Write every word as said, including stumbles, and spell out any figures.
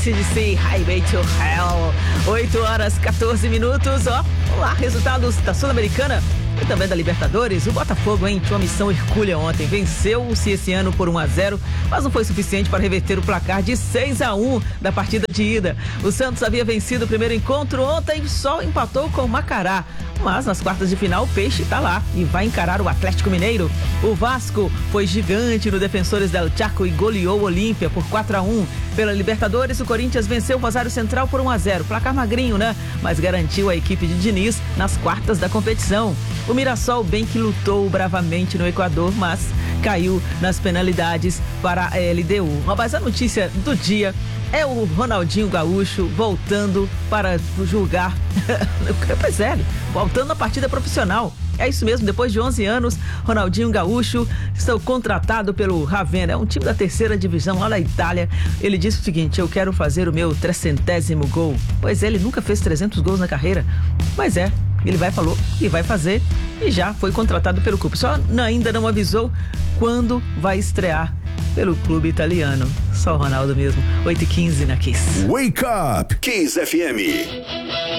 C D C Highway to Hell, oito horas, quatorze minutos, ó, vamos lá, resultados da Sul-Americana e também da Libertadores. O Botafogo, hein, tinha uma missão hercúlea ontem, venceu o Cieciano por um a zero, mas não foi suficiente para reverter o placar de seis a um da partida de ida. O Santos havia vencido o primeiro encontro ontem, só empatou com o Macará. Mas nas quartas de final o Peixe tá lá e vai encarar o Atlético Mineiro. O Vasco foi gigante no Defensores del Chaco e goleou o Olímpia por quatro a um. Pela Libertadores, o Corinthians venceu o Rosário Central por um a zero. Placar magrinho, né? Mas garantiu a equipe de Diniz nas quartas da competição. O Mirassol bem que lutou bravamente no Equador, mas caiu nas penalidades para a L D U. Mas a notícia do dia é o Ronaldinho Gaúcho voltando para julgar. Pois é, voltando à partida profissional. É isso mesmo, depois de onze anos, Ronaldinho Gaúcho está contratado pelo Ravenna, é um time da terceira divisão lá da Itália. Ele disse o seguinte: eu quero fazer o meu trecentésimo gol. Pois é, ele nunca fez trezentos gols na carreira, mas é, ele vai, falou e vai fazer, e já foi contratado pelo clube. Só ainda não avisou quando vai estrear pelo clube italiano. Só o Ronaldo mesmo. oito e quinze na Kiss. Wake Up Kiss F M.